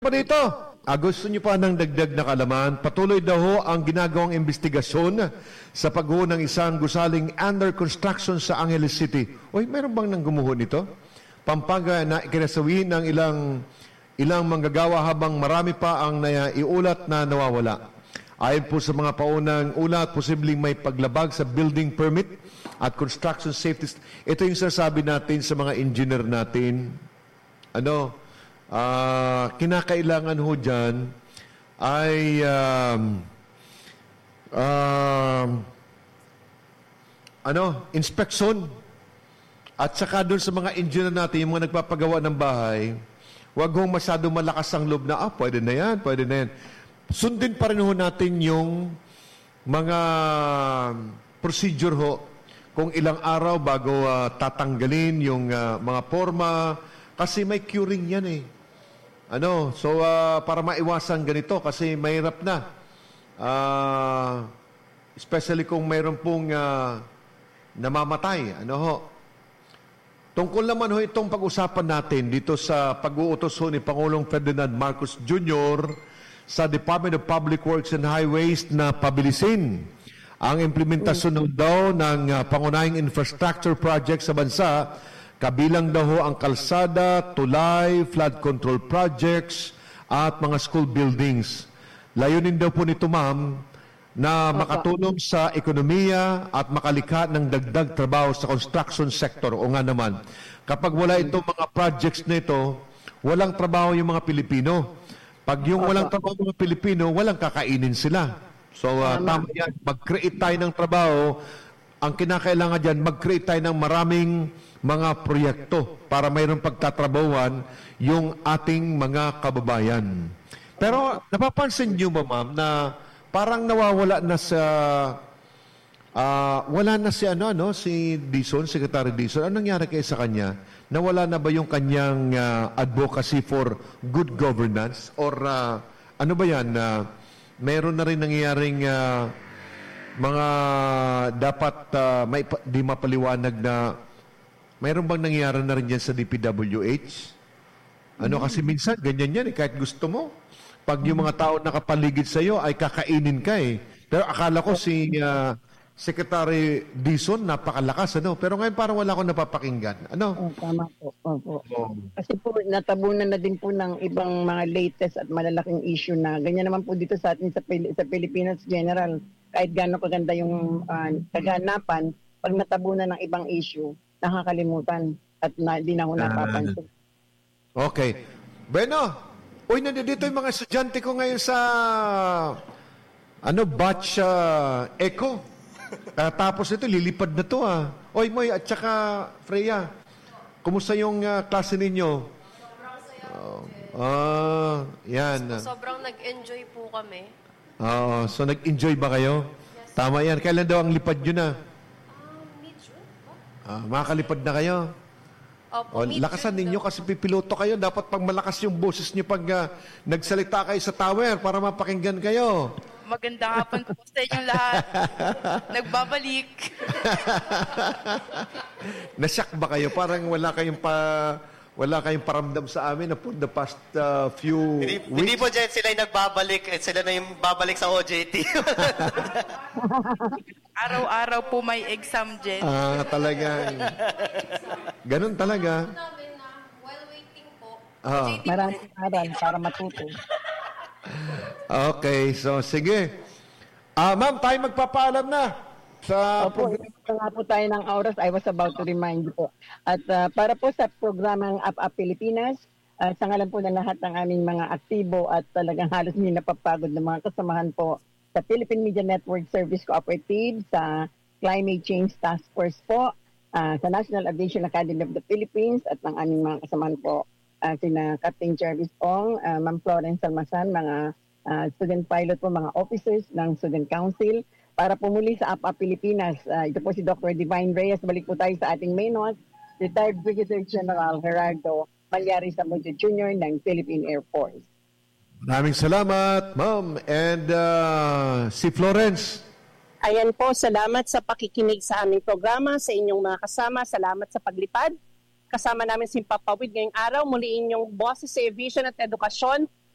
Dito, gusto niyo pa ng dagdag na kalaman, patuloy daw ho ang ginagawang investigasyon sa pagbuo ng isang gusaling under construction sa Angeles City. Uy, meron bang nang gumuho nito? Pampanga na ikinasawi ng ilang manggagawa habang marami pa ang naiulat na nawawala. Ayon po sa mga paunang ulat, posibleng may paglabag sa building permit at construction safety. Ito yung sasabi natin sa mga engineer natin. Kinakailangan ho dyan ay inspeksyon at saka doon sa mga engineer natin, yung mga nagpapagawa ng bahay, wag hong masyado malakas ang loob na, pwede na yan, pwede na yan. Sundin pa rin ho natin yung mga procedure ho, kung ilang araw bago tatanggalin yung mga forma, kasi may curing yan eh. Para maiwasan ganito kasi mahirap na. Especially kung mayroon pong namamatay. Tungkol naman ho itong pag-usapan natin dito sa pag-uutos ho ni Pangulong Ferdinand Marcos Jr. sa Department of Public Works and Highways na pabilisin ang implementasyon daw ng pangunahing infrastructure project sa bansa. Kabilang daw ho ang kalsada, tulay, flood control projects, at mga school buildings. Layunin daw po nito, ma'am, na makatulong sa ekonomiya at makalikha ng dagdag trabaho sa construction sector. O nga naman, kapag wala itong mga projects na ito, walang trabaho yung mga Pilipino. Pag yung walang trabaho yung mga Pilipino, walang kakainin sila. So, tama yan. Mag-create tayo ng trabaho. Ang kinakailangan dyan, mag-create tayo ng maraming mga proyekto para mayroong pagtatrabawan yung ating mga kababayan. Pero napapansin niyo ba, ma'am, na parang nawawala na sa wala na si Dizon, Secretary Dizon. Anong nangyari kaya sa kanya? Nawala na ba yung kanyang advocacy for good governance? Or ano ba yan? Meron na rin nangyayaring mga dapat di mapaliwanag na mayroon bang nangyayari na rin dyan sa DPWH? Kasi minsan, ganyan yan kahit gusto mo. Pag yung mga tao nakapaligid sa iyo ay kakainin ka eh. Pero akala ko si Secretary Dizon napakalakas, Pero ngayon parang wala akong napapakinggan. Tama po. Kasi po, natabunan na din po ng ibang mga latest at malalaking issue na ganyan naman po dito sa atin sa Pilipinas General. Kahit gano'ng kaganda yung kaganapan, pag natabunan ng ibang issue, nakakalimutan at di na ako napapansin. Okay. Bueno, nandito yung mga estudyante ko ngayon sa batch Eco. Tapos ito, lilipad na to Moy, at saka Freya, kumusta yung klase ninyo? Yan. Sobrang nag-enjoy po kami. So nag-enjoy ba kayo? Yes. Tama yan. Kailan daw ang lipad nyo na? Mid-June ba? Makakalipad na kayo? Opo, lakasan ninyo kasi pipiloto kayo. Dapat pag malakas yung boses nyo pag nagsalita kayo sa tower para mapakinggan kayo. Magandang hapon po sa inyong lahat. Nagbabalik. Nasyak ba kayo? Parang wala kayong paramdam sa amin na for the past few weeks. Hindi po dyan sila yung nagbabalik at sila na yung babalik sa OJT. Araw-araw po may exam dyan. Talagang. Ganun talaga. While waiting po, Maraming aral para matuto. Okay, so sige. Ma'am, tayo magpapaalam na. Nga po tayo ng oras, I was about to remind you po. At para po sa programang Up Pilipinas, sa ngalan po ng lahat ng aming mga aktibo at talagang halos hindi napapagod ng mga kasamahan po sa Philippine Media Network Service Cooperative, sa Climate Change Task Force po, sa National Aviation Academy of the Philippines at ng aming mga kasamahan po, sina Captain Jervis Ong, Ma'am Florence Salmasan, mga student pilot po, mga officers ng Student Council, para pumuli sa APA Pilipinas. Ito po si Dr. Divine Reyes. Balik po tayo sa ating main host, retired Brigadier General Gerardo Malyari Zamudio Jr. ng Philippine Air Force. Maraming salamat, ma'am. And si Florence. Ayan po, salamat sa pakikinig sa aming programa, sa inyong mga kasama. Salamat sa paglipad. Kasama namin si Papa Wid ngayong araw. Muli inyong boses sa aviation at edukasyon,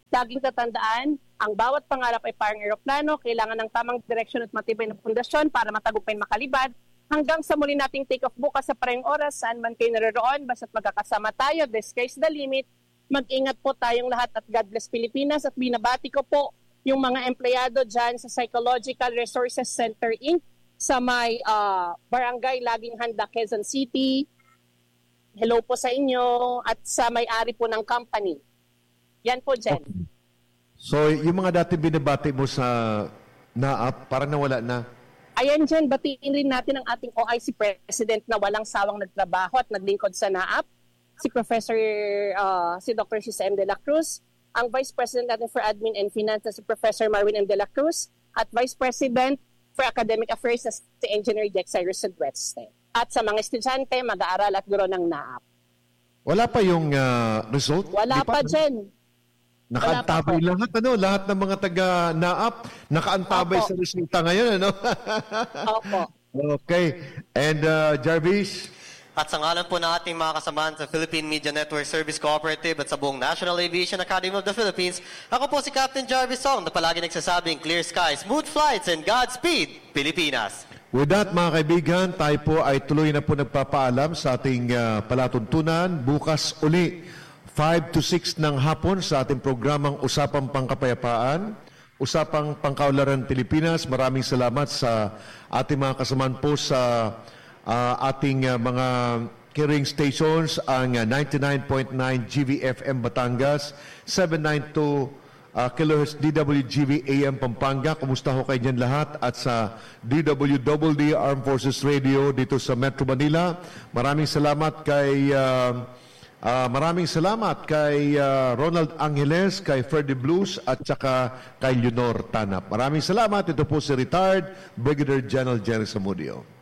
Laging tatandaan, ang bawat pangarap ay parang eroplano, kailangan ng tamang direksyon at matibay na pundasyon para matagumpay makalibad. Hanggang sa muli nating take off bukas sa parehong oras, saan man kayo naroon, basta't magkakasama tayo, the sky's the limit. Mag-ingat po tayong lahat at God bless Pilipinas. At binabati ko po yung mga empleyado dyan sa Psychological Resources Center Inc. sa may Barangay Laging Handa, Quezon City. Hello po sa inyo at sa may-ari po ng company. Yan po, Jen. So, yung mga dati binabati mo sa NAAP, parang nawala na. Ayan, Jen, batiin rin natin ang ating OIC President na walang sawang nagtrabaho at naglingkod sa NAAP, si si Dr. Cisa M. De La Cruz, ang Vice President natin for Admin and Finance na si Professor Marwin M. De La Cruz, at Vice President for Academic Affairs na si Engineer Jack Cyrus Sudweste. At sa mga estudyante, mag-aaral at guro ng NAAP. Wala pa yung result? Wala pa, Jen. Nakaantabay lahat, lahat ng mga taga-NAAP, nakaantabay Opo. sa resulta ngayon, Opo. Okay. And Jarvis? At sa ngalan po ng ating mga kasamahan sa Philippine Media Network Service Cooperative at sa buong National Aviation Academy of the Philippines, ako po si Captain Jarvis Song na palagi nagsasabing clear skies, smooth flights, and Godspeed, Pilipinas! With that, mga kaibigan, tayo po ay tuloy na po nagpapaalam sa ating palatuntunan. Bukas uli, 5 to 6 ng hapon sa ating programang Usapang Pangkapayapaan, Usapang Pangkaunlaran Pilipinas. Maraming salamat sa ating mga kasamaan po sa ating mga carrying stations, ang 99.9 GVFM Batangas, 792 kHz DWGV AM Pampanga. Kumusta ho kayo dyan lahat? At sa DWDD Armed Forces Radio dito sa Metro Manila. Maraming salamat kay Ronald Angeles, kay Ferdy Blues at saka kay Leonor Tanap. Maraming salamat. Ito po si retired Brigadier General Jerry Samudio.